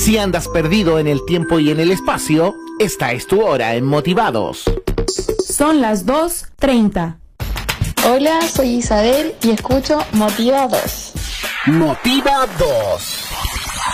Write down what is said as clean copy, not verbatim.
Si andas perdido en el tiempo y en el espacio, esta es tu hora en Motivados. Son las 2:30. Hola, soy Isabel y escucho Motivados. Motivados.